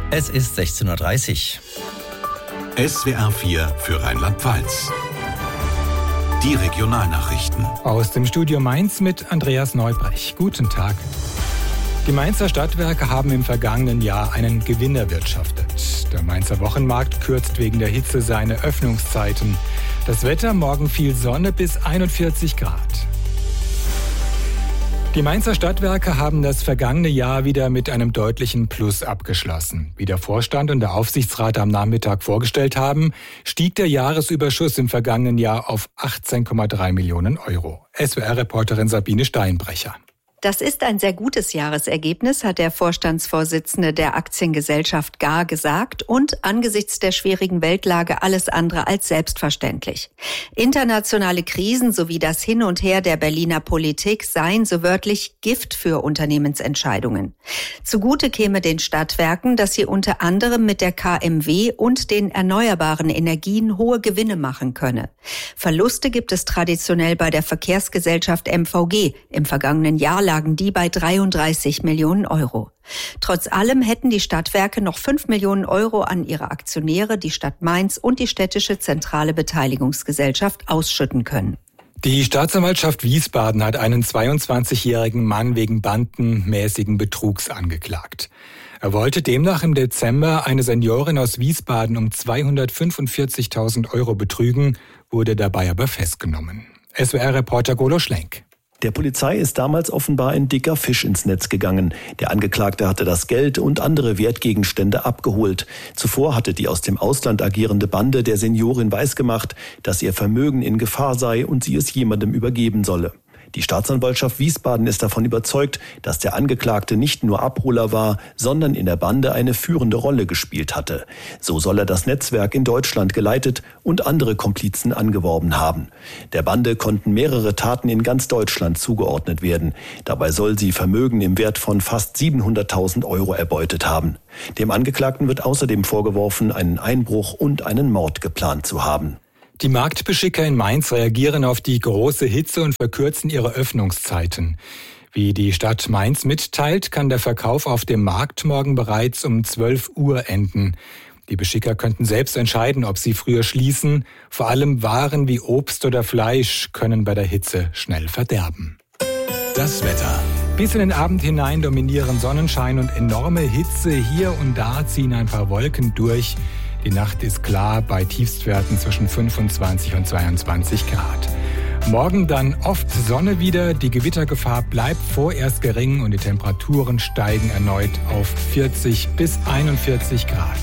Es ist 16:30 Uhr. SWR 4 für Rheinland-Pfalz. Die Regionalnachrichten. Aus dem Studio Mainz mit Andreas Neubrech. Guten Tag. Die Mainzer Stadtwerke haben im vergangenen Jahr einen Gewinn erwirtschaftet. Der Mainzer Wochenmarkt kürzt wegen der Hitze seine Öffnungszeiten. Das Wetter: morgen viel Sonne bis 41 Grad. Die Mainzer Stadtwerke haben das vergangene Jahr wieder mit einem deutlichen Plus abgeschlossen. Wie der Vorstand und der Aufsichtsrat am Nachmittag vorgestellt haben, stieg der Jahresüberschuss im vergangenen Jahr auf 18,3 Millionen Euro. SWR-Reporterin Sabine Steinbrecher. Das ist ein sehr gutes Jahresergebnis, hat der Vorstandsvorsitzende der Aktiengesellschaft GAR gesagt, und angesichts der schwierigen Weltlage alles andere als selbstverständlich. Internationale Krisen sowie das Hin und Her der Berliner Politik seien so wörtlich Gift für Unternehmensentscheidungen. Zugute käme den Stadtwerken, dass sie unter anderem mit der KMW und den erneuerbaren Energien hohe Gewinne machen könne. Verluste gibt es traditionell bei der Verkehrsgesellschaft MVG. Im vergangenen Jahr lagen die bei 33 Millionen Euro. Trotz allem hätten die Stadtwerke noch 5 Millionen Euro an ihre Aktionäre, die Stadt Mainz und die Städtische Zentrale Beteiligungsgesellschaft, ausschütten können. Die Staatsanwaltschaft Wiesbaden hat einen 22-jährigen Mann wegen bandenmäßigen Betrugs angeklagt. Er wollte demnach im Dezember eine Seniorin aus Wiesbaden um 245.000 Euro betrügen, wurde dabei aber festgenommen. SWR-Reporter Golo Schlenk. Der Polizei ist damals offenbar ein dicker Fisch ins Netz gegangen. Der Angeklagte hatte das Geld und andere Wertgegenstände abgeholt. Zuvor hatte die aus dem Ausland agierende Bande der Seniorin weisgemacht, dass ihr Vermögen in Gefahr sei und sie es jemandem übergeben solle. Die Staatsanwaltschaft Wiesbaden ist davon überzeugt, dass der Angeklagte nicht nur Abholer war, sondern in der Bande eine führende Rolle gespielt hatte. So soll er das Netzwerk in Deutschland geleitet und andere Komplizen angeworben haben. Der Bande konnten mehrere Taten in ganz Deutschland zugeordnet werden. Dabei soll sie Vermögen im Wert von fast 700.000 Euro erbeutet haben. Dem Angeklagten wird außerdem vorgeworfen, einen Einbruch und einen Mord geplant zu haben. Die Marktbeschicker in Mainz reagieren auf die große Hitze und verkürzen ihre Öffnungszeiten. Wie die Stadt Mainz mitteilt, kann der Verkauf auf dem Markt morgen bereits um 12 Uhr enden. Die Beschicker könnten selbst entscheiden, ob sie früher schließen. Vor allem Waren wie Obst oder Fleisch können bei der Hitze schnell verderben. Das Wetter. Bis in den Abend hinein dominieren Sonnenschein und enorme Hitze. Hier und da ziehen ein paar Wolken durch. Die Nacht ist klar bei Tiefstwerten zwischen 25 und 22 Grad. Morgen dann oft Sonne wieder, die Gewittergefahr bleibt vorerst gering und die Temperaturen steigen erneut auf 40 bis 41 Grad.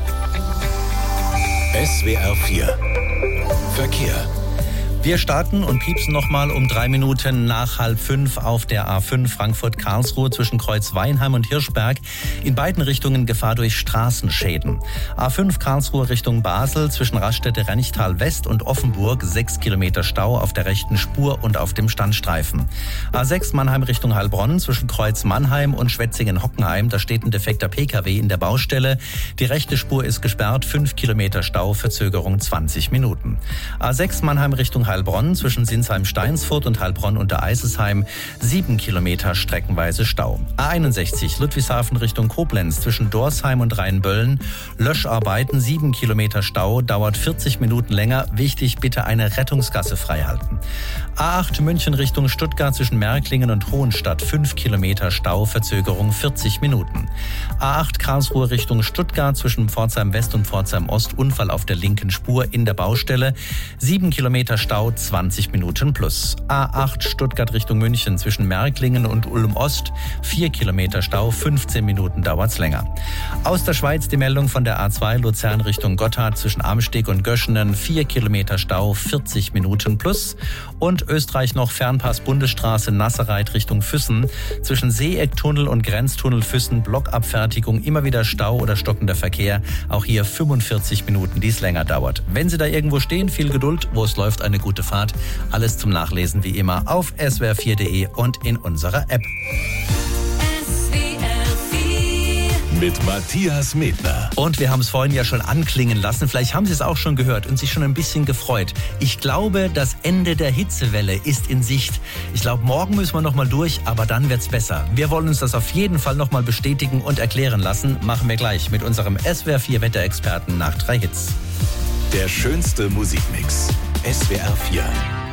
SWR 4 Verkehr. Wir starten und piepsen nochmal um 3 Minuten nach 4:30 auf der A5 Frankfurt-Karlsruhe zwischen Kreuzweinheim und Hirschberg. In beiden Richtungen Gefahr durch Straßenschäden. A5 Karlsruhe Richtung Basel zwischen Raststätte-Renchtal West und Offenburg 6 Kilometer Stau auf der rechten Spur und auf dem Standstreifen. A6 Mannheim Richtung Heilbronn zwischen Kreuz Mannheim und Schwetzingen-Hockenheim. Da steht ein defekter PKW in der Baustelle. Die rechte Spur ist gesperrt, 5 Kilometer Stau, Verzögerung 20 Minuten. A6 Mannheim Richtung Heilbronn zwischen Sinsheim-Steinsfurt und Heilbronn unter Eisesheim 7 Kilometer streckenweise Stau. A61 Ludwigshafen Richtung Koblenz zwischen Dorsheim und Rheinböllen Löscharbeiten 7 Kilometer Stau, dauert 40 Minuten länger. Wichtig, bitte eine Rettungsgasse freihalten. A8 München Richtung Stuttgart zwischen Märklingen und Hohenstadt 5 Kilometer Stau, Verzögerung 40 Minuten. A8 Karlsruhe Richtung Stuttgart zwischen Pforzheim West und Pforzheim Ost Unfall auf der linken Spur in der Baustelle 7 Kilometer Stau, 20 Minuten plus. A8 Stuttgart Richtung München zwischen Märklingen und Ulm Ost 4 Kilometer Stau, 15 Minuten dauert's länger. Aus der Schweiz die Meldung von der A2 Luzern Richtung Gotthard zwischen Amsteg und Göschenen 4 Kilometer Stau, 40 Minuten plus. Und Österreich noch Fernpass Bundesstraße Nasserreit Richtung Füssen zwischen Seeecktunnel und Grenztunnel Füssen Blockabfertigung, immer wieder Stau oder stockender Verkehr. Auch hier 45 Minuten, die es länger dauert. Wenn Sie da irgendwo stehen, viel Geduld, wo es läuft, eine gute Fahrt. Alles zum Nachlesen wie immer auf swr4.de und in unserer App. mit Matthias Medner. Und wir haben es vorhin ja schon anklingen lassen. Vielleicht haben Sie es auch schon gehört und sich schon ein bisschen gefreut. Ich glaube, das Ende der Hitzewelle ist in Sicht. Ich glaube, morgen müssen wir noch mal durch, aber dann wird's besser. Wir wollen uns das auf jeden Fall noch mal bestätigen und erklären lassen. Machen wir gleich mit unserem SWR 4 Wetterexperten nach 3 Hits. Der schönste Musikmix. SWR 4.